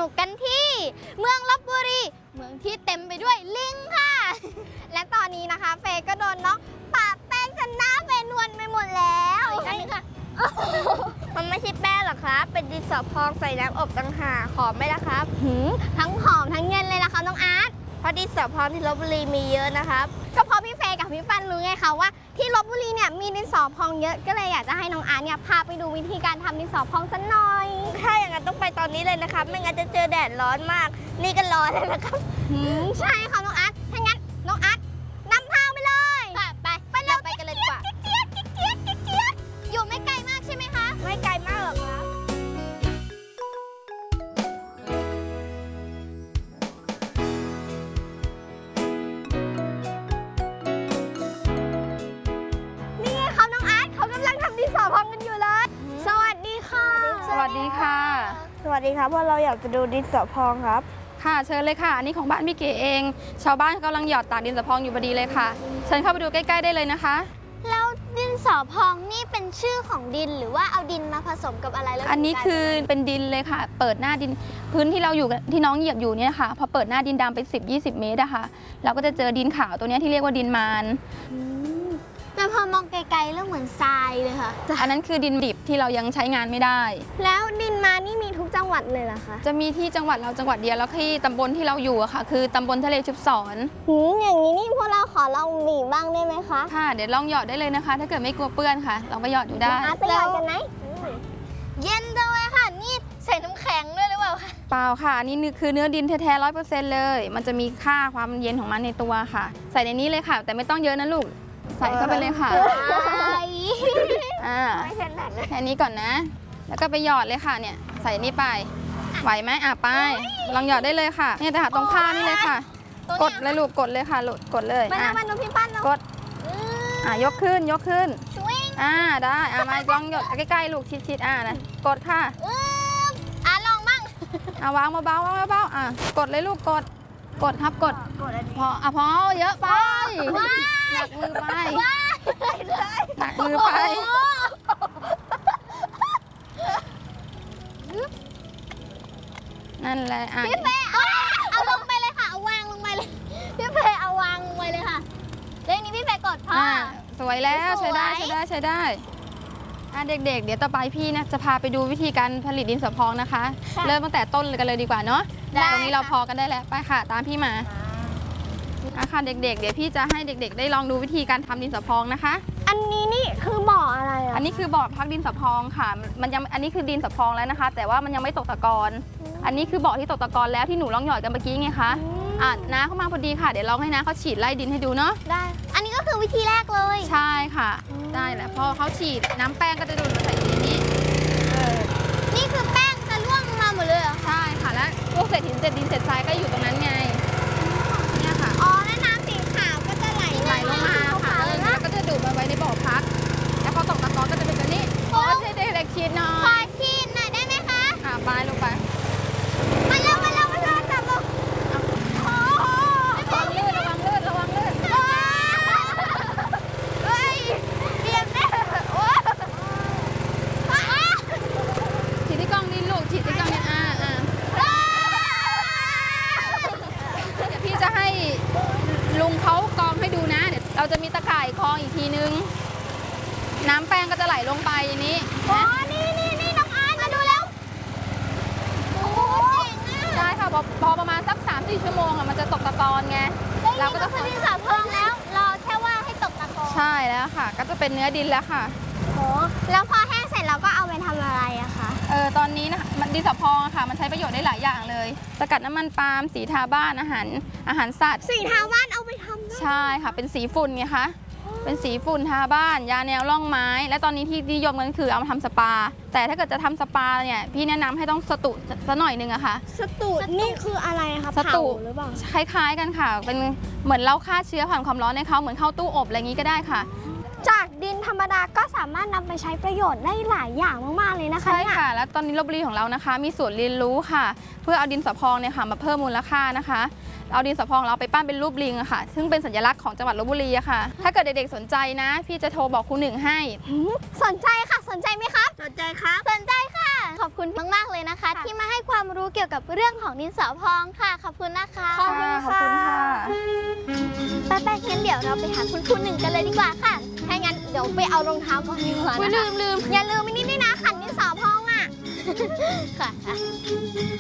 นุกกันที่เมืองลพบุรีเมืองที่เต็มไปด้วยลิงค่ะ และตอนนี้นะคะเฟย์ก็โดนน้องปะแป้งจนหน้าเฟย์นวลไปหมดแล้วอีกอันนึงค่ะมันไม่ใช่แป้งหรอกครับเป็นดินสอพองใส่น้ำอบต่างหากหอมไหมล่ะครับทั้งหอมทั้งเย็นเลยนะคะน้องอาร์ตเพราะดินสอพองที่ลพบุรีมีเยอะนะครับก็เพราะพี่เฟย์กับพี่ปันรู้ไงคะว่าที่ลพบุรีเนี่ยมีดินสอพองเยอะก็เลยอยากจะให้น้องอาร์ตเนี่ยพาไปดูวิธีการทำดินสอพองสักหน่อยถ้าอย่างนั้นต้องไปตอนนี้เลยนะครับไม่งั้นจะเจอแดดร้อนมาก นี่ก็ร้อนเลยนะครับใช่ค่ะน้องอาร์ตถ้างั้นน้องอาร์ตนำทางไปเลยไปเราไปกันเลยดีกว่าอยู่ไม่ไกลมากใช่ไหมคะไม่ไกลมากหรอกครับนี่เขาน้องอาร์ตเขากำลังทำดินสอพองกันอยู่เลยสวัสดีค่ะสวัสดีค่ะสวัสดีครับพวกเราอยากจะดูดินสอพองครับค่ะเชิญเลยค่ะ อันนี้ของบ้านพี่เก๋เอง ชาวบ้านกำลังหยอดตากดินสอพองอยู่พอดีเลยค่ะ เชิญเข้าไปดูใกล้ๆได้เลยนะคะแล้วดินสอพองนี่เป็นชื่อของดินหรือว่าเอาดินมาผสมกับอะไรแล้วอันนี้คือเป็นดินเลยค่ะ เปิดหน้าดินพื้นที่เราอยู่ที่น้องเหยียบอยู่เนี่ยค่ะ พอเปิดหน้าดินดำไป10-20 เมตรอะค่ะ เราก็จะเจอดินขาวตัวนี้ที่เรียกว่าดินมารแต่พอมองไกลๆแล้วเหมือนทรายเลยค่ะอันนั้นคือดินดิบที่เรายังใช้งานไม่ได้แล้วดินมานี่มีทุกจังหวัดเลยเหรอคะจะมีที่จังหวัดเราจังหวัดเดียวแล้วที่ตำบลที่เราอยู่อะค่ะ คือตำบลทะเลชุบศรอย่างนี้นี่พวกเราขอลองบีบบ้างได้ไหมคะค่ะ เดี๋ยวลองหยอดได้เลยนะคะ ถ้าเกิดไม่กลัวเปื้อนค่ะลองไปหยอดดูได้อาร์ตไปหยอดกันไหมเย็นจังเลยค่ะนี่ใส่น้ำแข็งด้วยหรือเปล่าคะเปล่าค่ะอันนี่คือเนื้อดินแท้ๆ100%เลย มันจะมีค่าความเย็นของมันในตัวค่ะ ใส่ในนี้เลยค่ะ แต่ไม่ต้องเยอะนะลูก ใส่เข้าไปเลยค่ะไม่ถนัดเลยแค่นี้ก่อนนะ แล้วก็ไปหยอดเลยค่ะเนี่ย ใส่นี่ไป ไหวไหมไป ลองหยอดได้เลยค่ะ เนี่ยแต่หาตรงข้างนี่เลยค่ะ กดเลยลูก กดเลยค่ะลูกกดเลยมาดูพี่ปั้นเรากด ยกขึ้น ยกขึ้นช่วยได้มาลองหยดใกล้ๆลูกชิดๆนะ กดค่ะลองมั่งวางเบาๆวางเบาๆกดเลยลูก กดครับกดพอเยอะไปหนักมือไปหนักมือไปนั่นแหละพี่เฟย์เอาลงไปเลยค่ะ เอาวางลงไปเลยพี่เฟย์เอาวางลงไปเลยค่ะเรื่องนี้พี่เฟย์กดพ่อสวยแล้วใช้ได้เด็กๆเดี๋ยวต่อไปพี่นะจะพาไปดูวิธีการผลิตดินสอพองนะคะ เริ่มตั้งแต่ต้นกันเลยดีกว่าเนาะตรงนี้เราพอกันได้แล้วไปค่ะตามพี่มาค่ะเด็กๆเดี๋ยวพี่จะให้เด็กๆได้ลองดูวิธีการทำดินสอพองนะคะอันนี้นี่คือบ่ออะไรอ่ะอันนี้คือบ่อพักดินสอพองค่ะอันนี้คือดินสอพองแล้วนะคะ แต่ว่ามันยังไม่ตกตะกอนอันนี้คือบ่อที่ตกตะกอนแล้วที่หนูลองหยอดกันเมื่อกี้ไงคะน้าเข้ามาพอดีค่ะเดี๋ยวลองให้น้าเขาฉีดไล่ดินให้ดูเนาะได้ อันนี้ก็คือวิธีแรกเลยใช่ค่ะได้แหละพอเขาฉีดน้ำแป้งก็จะดูดมาใส่อยู่ในนี้นี่คือแป้งจะร่วงลงมาหมดเลยเหรอใช่ค่ะแล้วพวกเศษหินเศษดินเศษทรายก็อยู่ตรงนั้นไงเนี่ยค่ะอ๋อแล้วน้ำสีขาวก็จะไหลไหลลงมาค่ะแล้วก็จะดูดมาไว้ในบ่อพักแล้วพอตกตะกอนก็จะเป็นแบบนี้ขอให้เด็กๆฉีดหน่อขอย ฉีดหน่อยได้ไหมคะไปลงไปมาเร็วจับลงโอ้โหระวังลื่นเฮ้ยเรียบแน่โอ้ฉีดที่กล้องนี้ลูกฉีดที่กล้องนี้เดี๋ยวพี่จะให้ลุงเขากองให้ดูนะเดี๋ยวเราจะมีตะข่ายคล้องอีกทีนึงน้ำแป้งก็จะไหลลงไปอย่างนี้อ๋อนี่น้องอาร์ตมาดูแล้วโอ้โหเจ๋งได้ค่ะพอประมาณสัก 3-4 ชั่วโมงมันจะตกตะกอนไงเราก็จะคือดินสอพองแล้ว รอแค่ว่าให้ตกตะกอนใช่แล้วค่ะ ก็จะเป็นเนื้อดินแล้วค่ะโอ้แล้วพอแห้งเสร็จเราก็เอาไปทำอะไรอะคะตอนนี้นะคะดินสอพองค่ะ มันใช้ประโยชน์ได้หลายอย่างเลย สกัดน้ำมันปาล์มสีทาบ้านอาหารสัตว์สีทาบ้านเอาไปทำด้วยใช่ค่ะ เป็นสีฝุ่นไงคะ เป็นสีฝุ่นทาบ้าน ยาแนวร่องไม้ และตอนนี้ที่นิยมกันคือเอามาทำสปา แต่ถ้าเกิดจะทำสปาเนี่ยพี่แนะนำให้ต้องสตุสักหน่อยนึงอะค่ะสตูดนี่คืออะไรคะสตุเผาหรือเปล่าคล้ายๆกันค่ะ เป็นเหมือนเราฆ่าเชื้อผ่านความร้อนในเขาเหมือนเข้าตู้อบอะไรอย่างนี้ก็ได้ค่ะจากดินธรรมดาก็สามารถนำไปใช้ประโยชน์ได้หลายอย่างมากๆเลยนะคะใช่เนี่ยค่ะ แล้วตอนนี้ลพบุรีของเรานะคะ มีศูนย์เรียนรู้ค่ะ เพื่อเอาดินสอพองเนี่ยค่ะมาเพิ่มมูลค่านะคะ เอาดินสอพองเราไปปั้นเป็นรูปลิงอะค่ะ ซึ่งเป็นสัญลักษณ์ของจังหวัดลพบุรีอะค่ะ ถ้าเกิดเด็กๆสนใจนะ พี่จะโทรบอกครูหนึ่งให้สนใจค่ะ สนใจไหมครับสนใจครับสนใจค่ะขอบคุณมากๆเลยนะคะ ที่มาให้ความรู้เกี่ยวกับเรื่องของดินสอพองค่ะ ขอบคุณนะคะขอบคุณค่ะไปงั้นเดี๋ยวเราไปหาคุณครูหนึ่งกันเลยดีกว่าค่ะ ถ้างั้นเดี๋ยวไปเอารองเท้าก่อนดีกว่านะคะลืมอย่าลืมไว้นี่ด้วยนะขันดินสอพองอ่ะ ค่ะ